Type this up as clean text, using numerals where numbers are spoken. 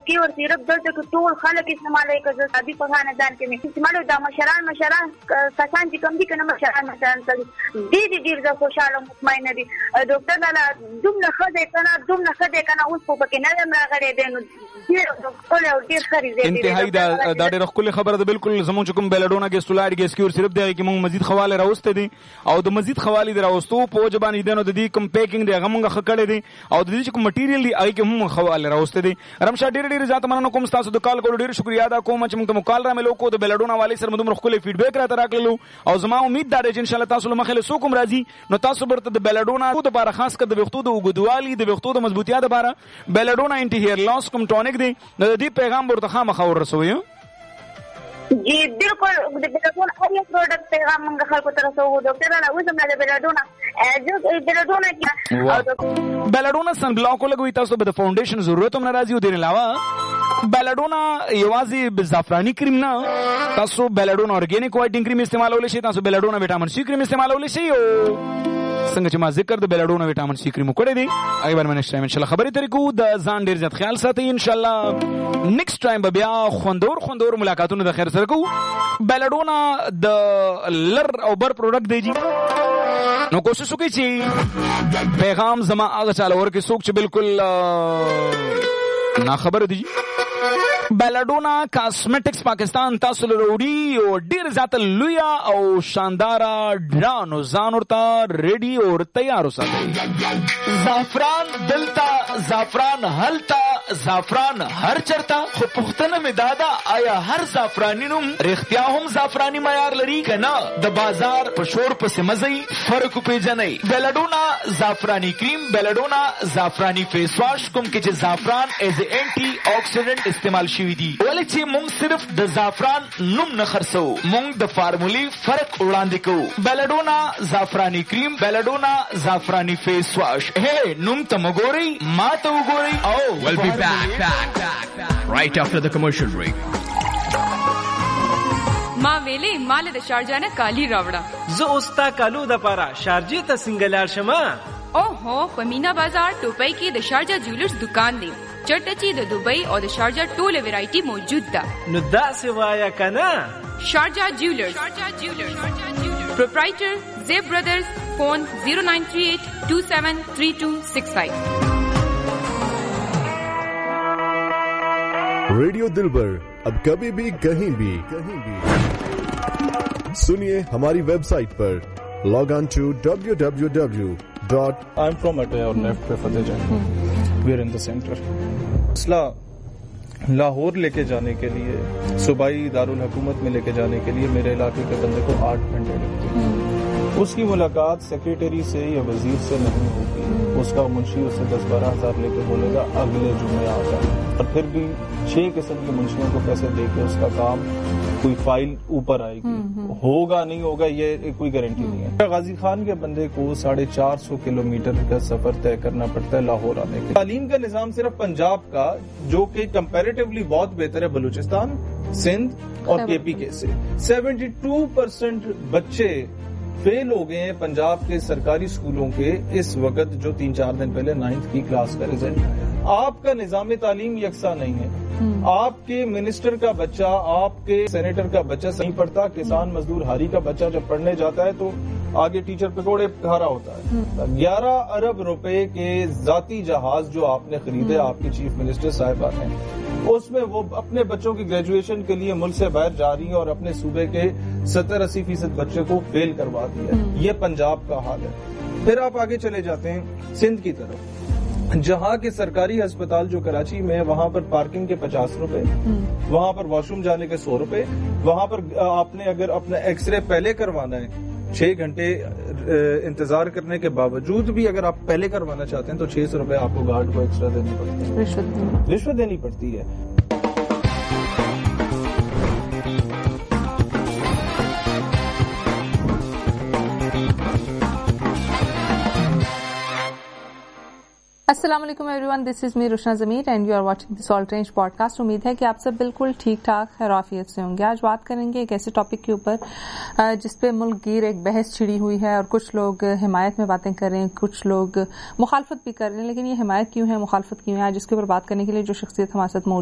کې ور صرف دلته ټول خلک استعمالوي که زه ابي په خاندان کې مې استعمالوي دا مشران کسان چې کوم دي کنه مشران ډېر زه خوشاله مطمئنه دي ډاکټر لاله دومره ښه دی کنه اوس په کې نه یم راغلی دی نو ډېر ښه رزلټ انتهایی دا ډېره ښکلې خبره ده. بالکل زموږ چې کوم بیلډونا ګیسټولاډ ګیسکیور صرف دی هغې کې موږ مزید خواله راوستی دي او د مزید خوالې د راوستو په وجه باندې دی نو د دې کوم پیکینګ دی هغه موږ ښه کړی دی او د دې چې کوم مټیریل دی هغې کې هم خواله راوستی دي. رمشا ډېرې زیاته مننه کوم ستاسو د کال کولو ډېر شکریا ادا کوم چې موږ ته مو کال رامیلو کو د بیلډونا والي سره مو دومره ښکلی فیډبیک راته راکړلو او زما امید دا دی چې انشاءالله تاسو له مخې له څوک هم راځي نو تاسو برته د بیلډونا دپاره خاص کر د ویښتو د اوږدوالي د ویښتو د مضبوطیا دپاره بیلډونا انټي هیر لاس کوم ټونک دی نو د دې پیغام ورته خامخا ورسوئ. جی بالکل د بیلډونا هر یو پروډکټ پیغام موږ خلکو ته رسوو ډاکټر لاله اوس هم د بیلډونا بیلډونا سن بلاک ولګوئ تاسو به د فاونډیشن ضرورت هم نه راځي او دې علاوه بیلډونا یوازې زعفراني کریم نه تاسو بیلډونا اورګینیک وایټنګ کریم استعمالولی شئ تاسو بیلډونا ویټامین سی کریم استعمالولی شئ او څنګه چې ما ذکر د بیلډونا ویټامین سی کریم کړی دی هغې باندې نیکسټ ټایم انشاءالله خبرې ترې کوو د ځان ډېر زیات خیال ساتئ انشاءالله نیکسټ ټایم به بیا خوندور ملاقاتونه د خیر سره کوو. بیلډونا د لر او بر پروډکټ دی جی نو کوشش وکړئ چې پیغام زما هغه چاله ورکړئ څوک چې بالکل ناخبره دي. بیلډونا کاسمیټکس پاکستان تاسو له وړي او ډېر زیاته لویه او شانداره ډرانو ځان ورته ریډي او تیار وساتئ. زعفران دلته زعفران هلته زعفران هر چرته خو پوښتنه مې دا ده آیا هر زعفراني نوم رښتیا هم زعفراني معیار لري که نه د بازار په شور پسې مه ځئ فرق وپېژنئ. بیلډونا زعفراني کریم بیلډونا زعفراني فیس واش کوم کې چې زعفران ایز اینټي اکسیډنټ استعمال شوي دي ولې چې موږ صرف د زعفران نوم نه خرڅوو موږ د فارمولې فرق وړاندې کوو. بیلډونا زعفراني کریم بیلډونا زعفراني فیس واش هی نوم ته مه ګورئ ما ته وګورئ او We'll be back right after the commercial break. ما ویلې مال د شارجه نه کالی راوړه زه اوستا کالو د پاره شارجې ته څنګه لاړ شم اوهو په مینا بازار ټوپۍ کې د شارجه جولرز دکان دی چرته چې د دوبۍ او د شارجه ټوله ویرایټي موجود ده نو داسې وایا کنه شارجه جولرز پروپرایټر زیب برادرز فون 0938273265. रेडियो दिलबर अब कभी भी कहीं भी सुनिए हमारी वेबसाइट पर log on to www. I'm from Ataya और लेफ्ट पे फतेह जंग we're in the center. मसला लाहौर लेके जाने के लिए सूबाई दारुल हुकूमत में लेके जाने के लिए मेरे इलाके के बंदे को 8 घंटे लगते हैं. उसकी मुलाकात सेक्रेटरी से या वजीर से नहीं होगी उसका मुंशी उससे 10-12 हज़ार लेके बोलेगा अगले जुम्मे आ जाए और फिर भी 6 किस्म के मुंशियों को पैसे देके उसका काम कोई फाइल ऊपर आएगी होगा नहीं होगा ये कोई गारंटी नहीं है. गाजी खान के बंदे को 450 किलोमीटर का सफर तय करना पड़ता है लाहौर आने के. तालीम का निजाम सिर्फ पंजाब का जो कि कंपैरेटिवली बहुत बेहतर है बलूचिस्तान सिंध और केपी के से 72% बच्चे फेल हो गए हैं पंजाब के सरकारी स्कूलों के इस वक्त जो 3-4 दिन पहले 9th की क्लास का रिजल्ट आया. आपका निजाम तालीम यकसा नहीं है. आपके मिनिस्टर का बच्चा आपके सेनेटर का बच्चा सही पढ़ता किसान मजदूर हारी का बच्चा जब पढ़ने जाता है तो आगे टीचर पकौड़े खा रहा होता है. 11 अरब रुपए के जाती जहाज जो आपने खरीदे आपके चीफ मिनिस्टर साहिबा ने उसमें वो अपने बच्चों की ग्रेजुएशन के लिए मुल्क से बाहर जा रही है और अपने सूबे के 70-80% बच्चे को फेल करवा दिया. ये पंजाब का हाल है. फिर आप आगे चले जाते हैं सिंध की तरफ जहाँ के सरकारी अस्पताल जो कराची में वहाँ पर पार्किंग के 50 रुपए वहाँ पर वॉशरूम जाने के 100 रुपए वहाँ पर आपने अगर अपना एक्सरे पहले करवाना है 6 घंटे इंतजार करने के बावजूद भी अगर आप पहले करवाना चाहते हैं तो 600 रुपए आपको गार्ड को एक्स्ट्रा देनी पड़ती है रिश्वत देनी पड़ती है. अस्सलाम वालेकुम everyone, this is me Rushna Zamir and you are watching the salt range podcast. उम्मीद है कि आप सब बिल्कुल ठीक ठाक खैराफियत से होंगे. आज बात करेंगे एक ऐसे टॉपिक के ऊपर जिस पे मुल्क गिर एक बहस छिड़ी हुई है और कुछ लोग हिमायत में बातें कर रहे हैं, कुछ लोग मुखालफत भी कर रहे हैं. लेकिन ये हिमायत क्यों है, मुखालफत क्यों है, आज इसके ऊपर बात करने के लिए जो शख्सियत हमारे साथ